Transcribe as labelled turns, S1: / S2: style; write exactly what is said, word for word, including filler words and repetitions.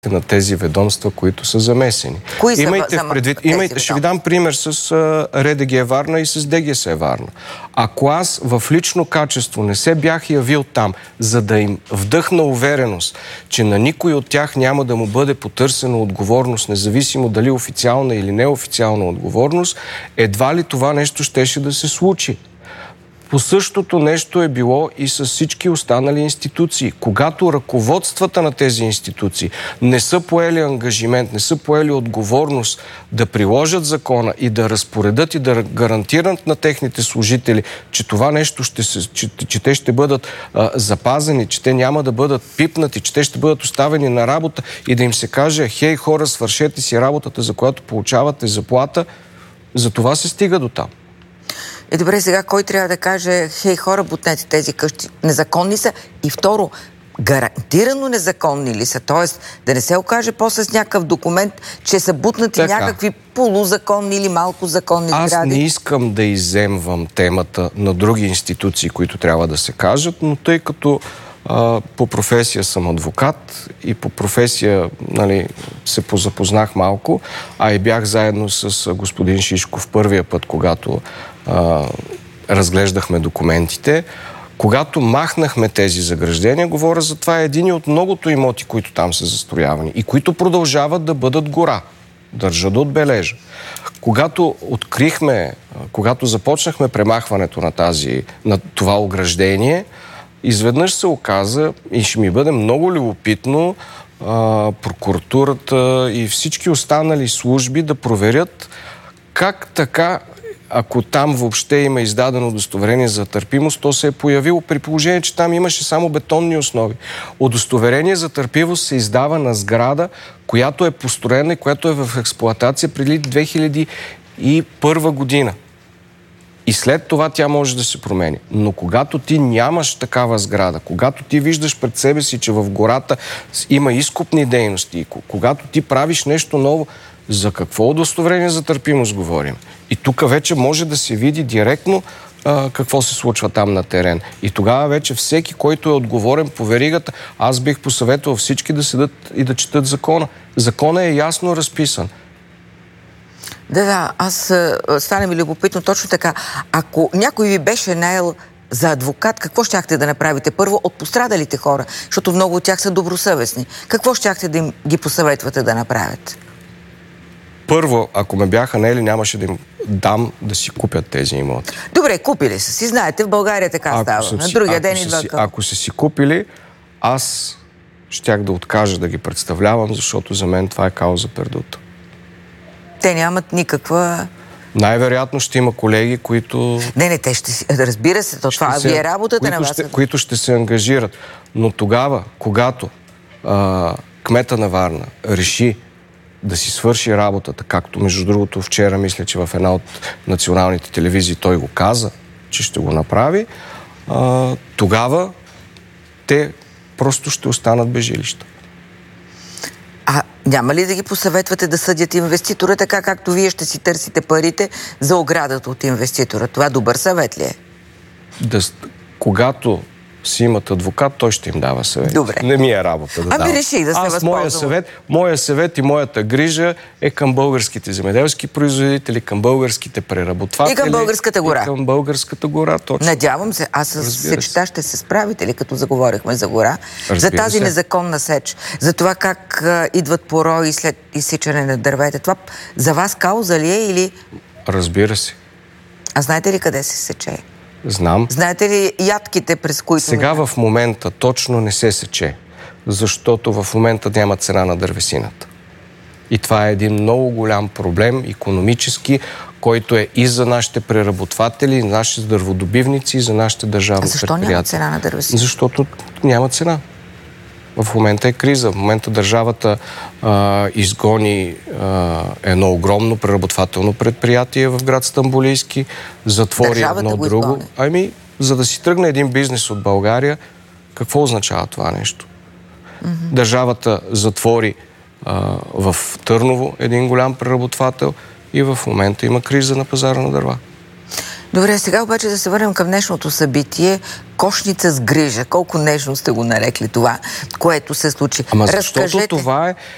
S1: на тези ведомства, които са замесени.
S2: Кои са
S1: имайте
S2: за,
S1: в предвид,
S2: за
S1: имайте, ще ви дам пример с а, РДГ Варна и с ДГС Варна. Ако аз в лично качество не се бях явил там, за да им вдъхна увереност, че на никой от тях няма да му бъде потърсена отговорност, независимо дали официална или неофициална отговорност, едва ли това нещо щеше да се случи. По същото нещо е било и с всички останали институции. Когато ръководствата на тези институции не са поели ангажимент, не са поели отговорност да приложат закона и да разпоредат и да гарантират на техните служители, че това нещо ще се, че, че те ще бъдат а, запазени, че те няма да бъдат пипнати, че те ще бъдат оставени на работа и да им се каже: хей, хора, свършете си работата, за която получавате заплата, за това се стига до там.
S2: Е, добре, сега кой трябва да каже: хей, хора, бутнете тези къщи, незаконни са? И второ, гарантирано незаконни ли са? Тоест, да не се окаже после с някакъв документ, че са бутнати така някакви полузаконни или малко законни сгради.
S1: Аз не искам да изземвам темата на други институции, които трябва да се кажат, но тъй като а, по професия съм адвокат и по професия, нали, се позапознах малко, а и бях заедно с господин Шишков първия път, когато а, разглеждахме документите. Когато махнахме тези заграждения, говоря за това, е един от многото имоти, които там са застроявани и които продължават да бъдат гора. Държа да отбележа. Когато открихме, когато започнахме премахването на, тази, на това ограждение, изведнъж се оказа, и ще ми бъде много любопитно, а, прокуратурата и всички останали служби да проверят как така, ако там въобще има издадено удостоверение за търпимост, то се е появило при положение, че там имаше само бетонни основи. Удостоверение за търпимост се издава на сграда, която е построена и която е в експлоатация преди две хиляди и първа година. И след това тя може да се промени. Но когато ти нямаш такава сграда, когато ти виждаш пред себе си, че в гората има изкопни дейности, когато ти правиш нещо ново, за какво удостоверение за търпимост говорим? И тук вече може да се види директно а, какво се случва там на терен. И тогава вече всеки, който е отговорен по веригата, аз бих посъветвал всички да седат и да четат закона. Законът е ясно разписан.
S2: Да, да, аз стана ми любопитно точно така. Ако някой ви беше наел за адвокат, какво щяхте да направите? Първо, от пострадалите хора, защото много от тях са добросъвестни. Какво щяхте да им ги посъветвате да направят?
S1: Първо, ако ме бяха наели, нямаше да им дам да си купят тези имоти.
S2: Добре, купили са си. Знаете, в България така ако става. На другия ден идва
S1: си, Ако са си купили, аз щях да откажа да ги представлявам, защото за мен това е кауза пердута.
S2: Те нямат никаква...
S1: Най-вероятно ще има колеги, които...
S2: Не, не, те ще си... Разбира се, то това ви е работата на вас.
S1: Ще, които ще се ангажират. Но тогава, когато а, кмета на Варна реши да си свърши работата, както между другото вчера, мисля, че в една от националните телевизии той го каза, че ще го направи, а, тогава те просто ще останат без жилища.
S2: А няма ли да ги посъветвате да съдят инвеститора, така както вие ще си търсите парите за оградата от инвеститора? Това добър съвет ли е?
S1: Да, когато си имат адвокат, той ще им дава съвет.
S2: Добре.
S1: Не ми е работа да
S2: ами
S1: дава.
S2: реших да се
S1: Аз
S2: възползвам.
S1: моя съвет, моя съвет и моята грижа е към българските земеделски производители, към българските преработватели.
S2: И към българската гора.
S1: И към българската гора, точно.
S2: Надявам се. Аз с сечта ще се справите ли, като заговорихме за гора?
S1: Разбира
S2: за тази
S1: се.
S2: незаконна сеч. За това как а, идват порои след изсичане на дървета. Това за вас кауза ли е или...
S1: Разбира се.
S2: А знаете ли къде се сече?
S1: Знам.
S2: Знаете ли ядките, през които...
S1: Сега в момента точно не се сече, защото в момента няма цена на дървесината. И това е един много голям проблем, икономически, който е и за нашите преработватели, и нашите дърводобивници, и за нашите държавни
S2: предприятия. Защо няма цена на дървесината?
S1: Защото няма цена. В момента е криза. В момента държавата а, изгони а, едно огромно преработвателно предприятие в град Стамболийски, затвори
S2: държавата
S1: едно
S2: го
S1: друго.
S2: изгони.
S1: Ами, за да си тръгне един бизнес от България, какво означава това нещо? Mm-hmm. Държавата затвори а, в Търново един голям преработвател и в момента има криза на пазара на дърва.
S2: Добре, сега обаче да се върнем към днешното събитие. Кошница с грижа. Колко нежно сте го нарекли това, което се случи.
S1: Ама защото
S2: Разкажете...
S1: това е